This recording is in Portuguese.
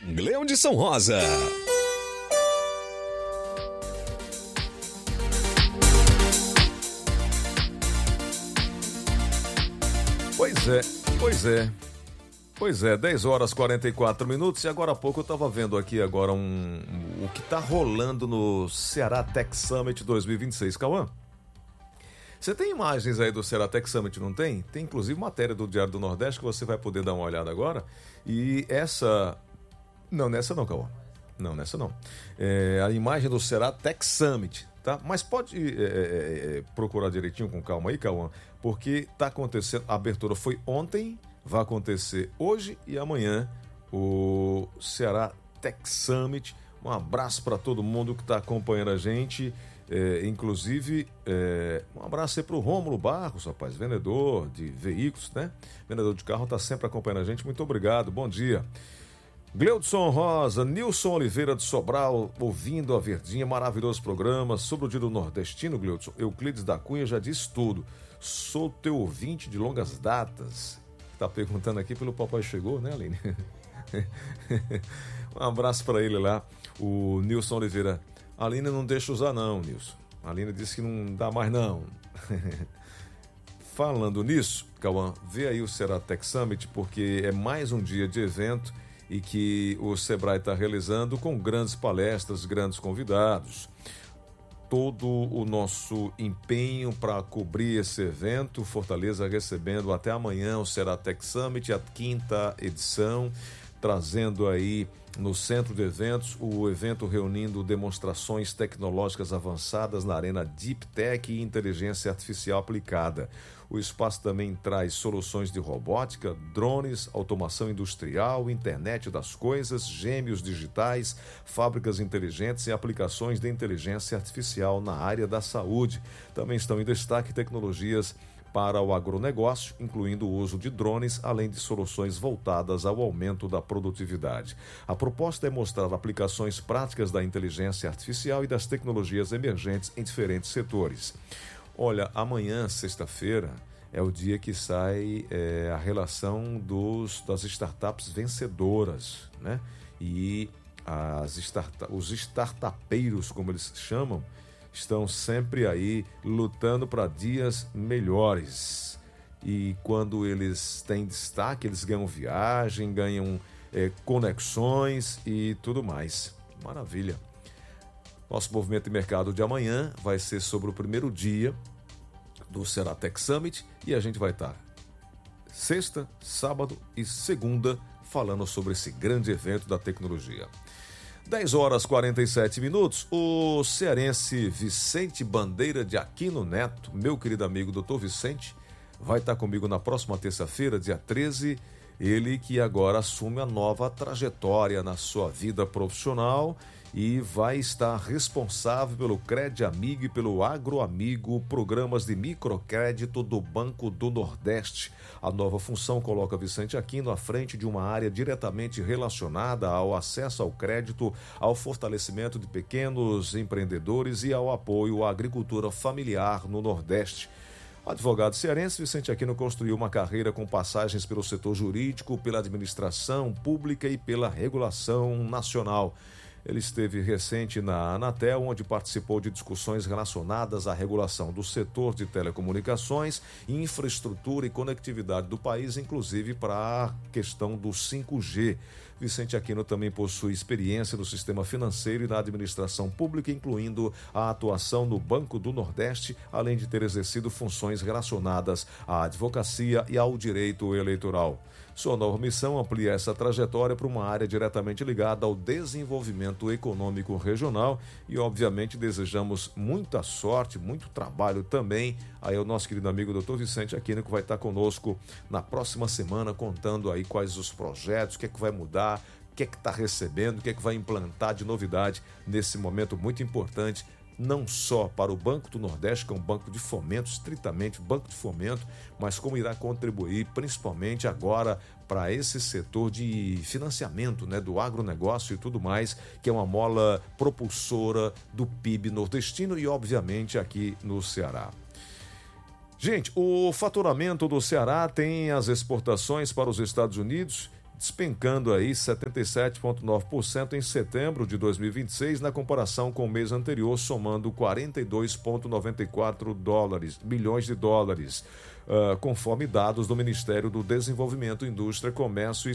Gleudson Rosa. Pois é, 10 horas 44 minutos, e agora há pouco eu estava vendo aqui agora o que está rolando no Ceará Tech Summit 2026, Cauã. Você tem imagens aí do Ceará Tech Summit, não tem? Tem inclusive matéria do Diário do Nordeste que você vai poder dar uma olhada agora. E essa... Não, nessa não, Cauã. Não, nessa não. É a imagem do Ceará Tech Summit, tá? Mas pode procurar direitinho com calma aí, Cauã, porque está acontecendo, a abertura foi ontem, vai acontecer hoje e amanhã o Ceará Tech Summit. Um abraço para todo mundo que está acompanhando a gente, inclusive um abraço aí para o Rômulo Barros, rapaz, vendedor de veículos, né? Vendedor de carro, está sempre acompanhando a gente, muito obrigado, bom dia. Gleudson Rosa, Nilson Oliveira de Sobral, ouvindo a Verdinha, maravilhoso programa sobre o Dia do Nordestino, Gleudson. Euclides da Cunha já disse tudo. Sou teu ouvinte de longas datas. Tá perguntando aqui pelo Papai Chegou, né, Aline? Um abraço para ele lá, o Nilson Oliveira. A Aline não deixa usar não, Nilson. A Aline disse que não dá mais não. Falando nisso, Cauã, vê aí o Ceará Tech Summit, porque é mais um dia de evento e que o Sebrae está realizando com grandes palestras, grandes convidados. Todo o nosso empenho para cobrir esse evento, Fortaleza recebendo até amanhã o Ceará Tech Summit, a 5ª edição, trazendo aí no centro de eventos o evento reunindo demonstrações tecnológicas avançadas na arena Deep Tech e inteligência artificial aplicada. O espaço também traz soluções de robótica, drones, automação industrial, internet das coisas, gêmeos digitais, fábricas inteligentes e aplicações de inteligência artificial na área da saúde. Também estão em destaque tecnologias para o agronegócio, incluindo o uso de drones, além de soluções voltadas ao aumento da produtividade. A proposta é mostrar aplicações práticas da inteligência artificial e das tecnologias emergentes em diferentes setores. Olha, amanhã, sexta-feira, é o dia que sai a relação das startups vencedoras, né? E os startupeiros, como eles chamam, estão sempre aí lutando para dias melhores. E quando eles têm destaque, eles ganham viagem, ganham conexões e tudo mais. Maravilha. Nosso movimento de mercado de amanhã vai ser sobre o primeiro dia do Ceará Tech Summit e a gente vai estar sexta, sábado e segunda falando sobre esse grande evento da tecnologia. 10 horas 47 minutos, o cearense Vicente Bandeira de Aquino Neto, meu querido amigo Dr. Vicente, vai estar comigo na próxima terça-feira, dia 13, ele que agora assume a nova trajetória na sua vida profissional e vai estar responsável pelo Cred Amigo e pelo Agro Amigo, programas de microcrédito do Banco do Nordeste. A nova função coloca Vicente Aquino à frente de uma área diretamente relacionada ao acesso ao crédito, ao fortalecimento de pequenos empreendedores e ao apoio à agricultura familiar no Nordeste. Advogado cearense, Vicente Aquino construiu uma carreira com passagens pelo setor jurídico, pela administração pública e pela regulação nacional. Ele esteve recente na Anatel, onde participou de discussões relacionadas à regulação do setor de telecomunicações, infraestrutura e conectividade do país, inclusive para a questão do 5G. Vicente Aquino também possui experiência no sistema financeiro e na administração pública, incluindo a atuação no Banco do Nordeste, além de ter exercido funções relacionadas à advocacia e ao direito eleitoral. Sua nova missão amplia essa trajetória para uma área diretamente ligada ao desenvolvimento econômico regional e, obviamente, desejamos muita sorte, muito trabalho também aí ao nosso querido amigo Dr. Vicente Aquino, que vai estar conosco na próxima semana, contando aí quais os projetos, o que é que vai mudar, o que é que está recebendo, o que é que vai implantar de novidade nesse momento muito importante, não só para o Banco do Nordeste, que é um banco de fomento, estritamente banco de fomento, mas como irá contribuir principalmente agora para esse setor de financiamento, né, do agronegócio e tudo mais, que é uma mola propulsora do PIB nordestino e, obviamente, aqui no Ceará. Gente, o faturamento do Ceará tem as exportações para os Estados Unidos despencando aí 77,9% em setembro de 2026, na comparação com o mês anterior, somando 42,94 bilhões de dólares, conforme dados do Ministério do Desenvolvimento, Indústria, Comércio e